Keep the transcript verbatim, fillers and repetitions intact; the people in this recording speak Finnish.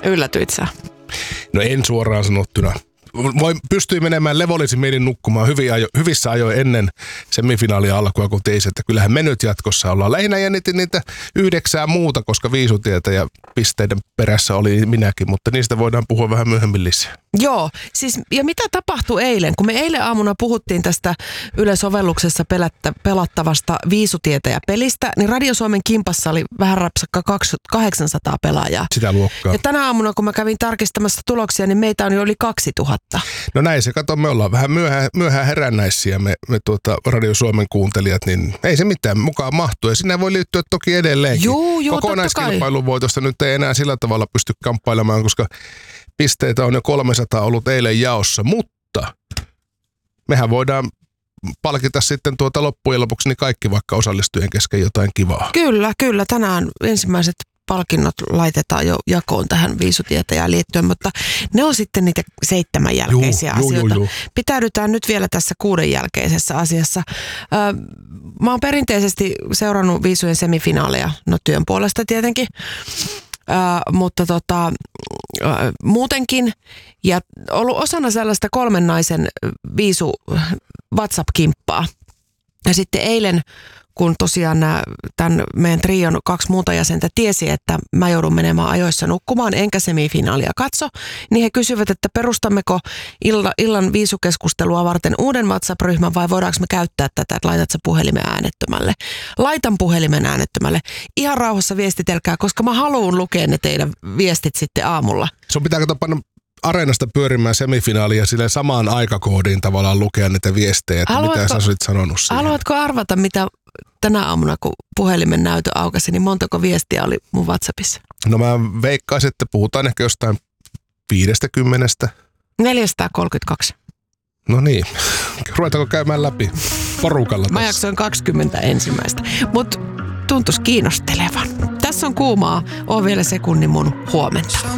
Yllätyit sä? No en suoraan sanottuna. Voi pystyy menemään levollisin mielin nukkumaan hyvin ajo, hyvissä ajoin ennen semifinaalia alkua, kun teisi, että kyllähän me nyt jatkossa ollaan. Lähinnä jännitin niitä yhdeksää muuta, koska viisutietä ja pisteiden perässä oli minäkin, mutta niistä voidaan puhua vähän myöhemmin lisää. Joo, siis ja mitä tapahtui eilen? Kun me eilen aamuna puhuttiin tästä Yle-sovelluksessa pelättä, pelattavasta viisutietä ja pelistä, niin Radio Suomen kimpassa oli vähän rapsakka kahdeksansataa pelaajaa. Sitä luokkaa. Ja tänä aamuna, kun mä kävin tarkistamassa tuloksia, niin meitä on jo yli kaksituhatta. No näin se, kato, me ollaan vähän myöhään, myöhään herännäisiä, me, me tuota Radio Suomen kuuntelijat, niin ei se mitään mukaan mahtuu. Ja sinne voi liittyä toki edelleenkin. Juu, juu, kokonaiskilpailun voitosta nyt ei enää sillä tavalla pysty kamppailemaan, koska pisteitä on jo kolmesataa ollut eilen jaossa, mutta mehän voidaan palkita sitten tuota loppujen lopuksi niin kaikki vaikka osallistujien kesken jotain kivaa. Kyllä, kyllä. Tänään ensimmäiset palkinnot laitetaan jo jakoon tähän viisutietäjään liittyen, mutta ne on sitten niitä seitsemän jälkeisiä juu, asioita. Juu, juu. Pitäydytään nyt vielä tässä kuuden jälkeisessä asiassa. Ö, mä oon perinteisesti seurannut viisujen semifinaaleja, no työn puolesta tietenkin, ö, mutta tota, ö, muutenkin ja ollut osana sellaista kolmen naisen viisu WhatsApp-kimppaa. Ja sitten eilen, kun tosiaan nämä, tämän meidän trion kaksi muuta jäsentä tiesi, että mä joudun menemään ajoissa nukkumaan, enkä semifinaalia katso, niin he kysyvät, että perustammeko illa, illan viisukeskustelua varten uuden WhatsApp-ryhmän vai voidaanko me käyttää tätä, että laitat sä puhelimen äänettömälle. Laitan puhelimen äänettömälle. Ihan rauhassa viestitelkää, koska mä haluan lukea ne teidän viestit sitten aamulla. Sun pitää katsoa panna Areenasta pyörimään semifinaalia silleen samaan aikakoodiin tavallaan lukea niitä viestejä, että haluatko, mitä sä olit sanonut siihen. Haluatko arvata, mitä tänä aamuna, kun puhelimen näytö aukasi, niin montako viestiä oli mun WhatsAppissa? No mä veikkaisin, että puhutaan ehkä jostain viidestäkymmenestä. neljäsataakolmekymmentäkaksi. No niin, ruvetaanko käymään läpi porukalla tässä? Mä jaksoin kaksikymmentä ensimmäistä, mutta tuntuisi kiinnostelevan. Tässä on kuumaa, on vielä sekunnin mun huomenta.